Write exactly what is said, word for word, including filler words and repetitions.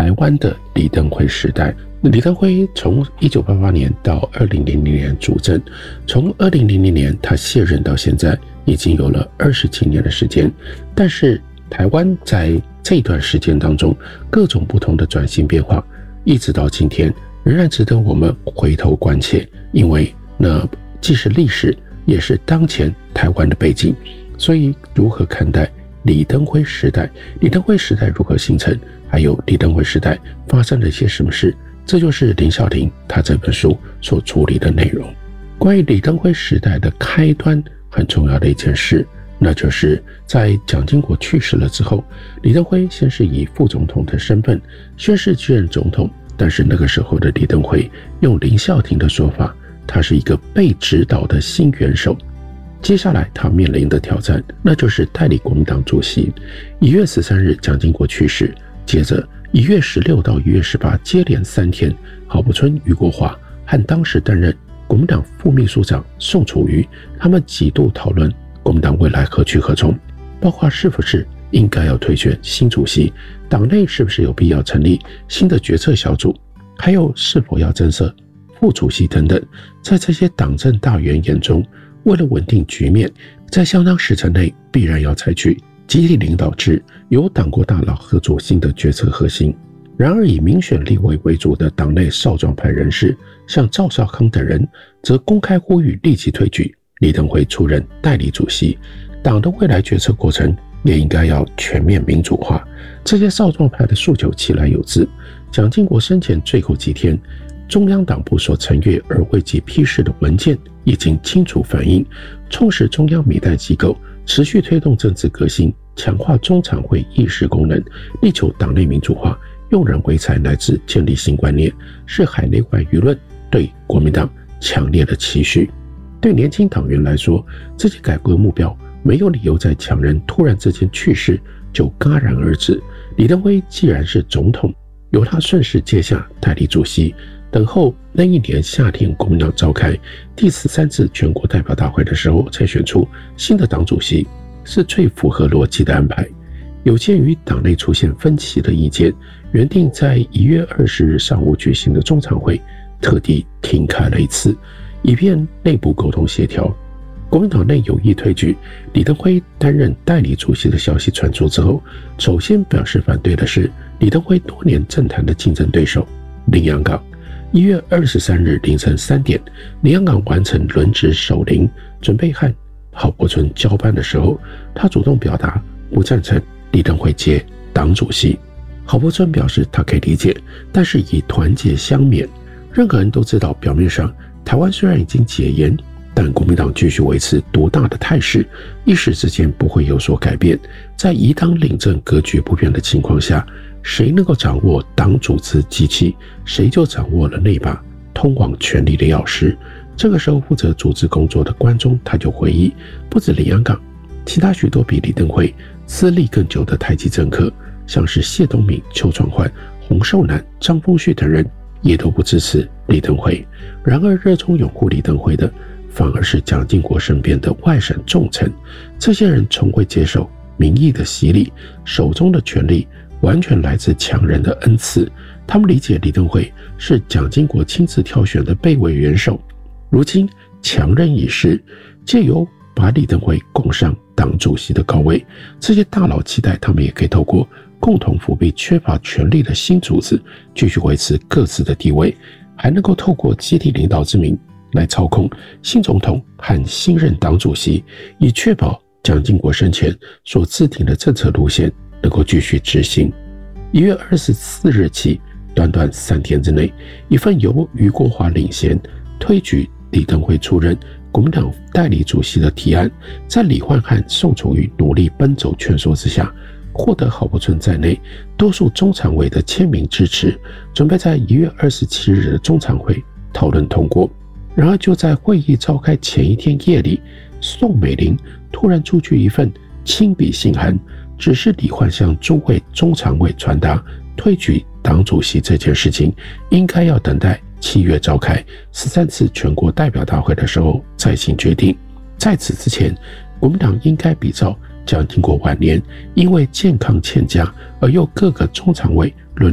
台湾的李登辉时代。李登辉从一九八八年到二零零零年主政，从二零零零年他卸任到现在已经有了二十七年的时间。但是台湾在这段时间当中各种不同的转型变化，一直到今天仍然值得我们回头关切，因为那既是历史也是当前台湾的背景。所以如何看待李登辉时代，李登辉时代如何形成，还有李登辉时代发生了些什么事，这就是林孝庭他这本书所处理的内容。关于李登辉时代的开端，很重要的一件事，那就是在蒋经国去世了之后，李登辉先是以副总统的身份宣誓继任总统，但是那个时候的李登辉用林孝庭的说法，他是一个被指导的新元首。接下来他面临的挑战，那就是代理国民党主席。一月十三日蒋经国去世，接着一月十六到一月十八接连三天，郝柏村、俞国华和当时担任国民党副秘书长宋楚瑜，他们几度讨论国民党未来何去何从，包括是不是应该要推选新主席，党内是不是有必要成立新的决策小组，还有是否要增设副主席等等。在这些党政大员眼中，为了稳定局面，在相当时辰内必然要采取集体领导制，由党国大佬合组新的决策核心。然而以民选立委为主的党内少壮派人士，像赵少康等人，则公开呼吁立即推举李登辉出任代理主席，党的未来决策过程也应该要全面民主化。这些少壮派的诉求其来有自，蒋经国生前最后几天，中央党部所陈阅而未及批示的文件已经清楚反映，充实中央米代机构，持续推动政治革新，强化中常会议事功能，力求党内民主化，用人为才，乃至建立新观念，是海内外舆论对国民党强烈的期许。对年轻党员来说，这些改革目标没有理由在强人突然之间去世就戛然而止。李登辉既然是总统，由他顺势接下代理主席，等候那一年夏天国民党召开第十三次全国代表大会的时候，才选出新的党主席，是最符合逻辑的安排。有鉴于党内出现分歧的意见，原定在一月二十日上午举行的中常会特地停开了一次，以便内部沟通协调。国民党内有意推举李登辉担任代理主席的消息传出之后，首先表示反对的是李登辉多年政坛的竞争对手林洋港。一月二十三日凌晨三点，林洋港完成轮值守灵，准备和郝柏村交班的时候，他主动表达不赞成李登辉接党主席。郝柏村表示他可以理解，但是以团结相勉。任何人都知道，表面上台湾虽然已经解严，但国民党继续维持独大的态势，一时之间不会有所改变。在以党领政格局不变的情况下，谁能够掌握党组织机器，谁就掌握了那把通往权力的钥匙。这个时候负责组织工作的关中他就回忆，不止李洋港，其他许多比李登辉资历更久的台籍政客，像是谢东闵、邱传焕、洪寿南、张丰旭等人也都不支持李登辉。然而热衷拥护李登辉的反而是蒋经国身边的外省重臣，这些人从未接受民意的洗礼，手中的权力完全来自强人的恩赐。他们理解李登辉是蒋经国亲自挑选的备位元首，如今强人已逝，借由把李登辉供上党主席的高位，这些大佬期待他们也可以透过共同辅弼缺乏权力的新组织，继续维持各自的地位，还能够透过集体领导之名来操控新总统和新任党主席，以确保蒋经国生前所制定的政策路线能够继续执行。一月二十四日起，短短三天之内，一份由俞国华领衔推举李登辉出任国民党代理主席的提案，在李焕和宋楚瑜努力奔走劝说之下，获得郝柏村在内多数中常委的签名支持，准备在一月二十七日的中常会讨论通过。然而就在会议召开前一天夜里，宋美龄突然出具一份亲笔信函，指示李焕向诸位中常委传达推举党主席这件事情应该要等待七月召开十三次全国代表大会的时候再行决定。在此之前，国民党应该比照蒋经国晚年因为健康欠佳而由各个中常委轮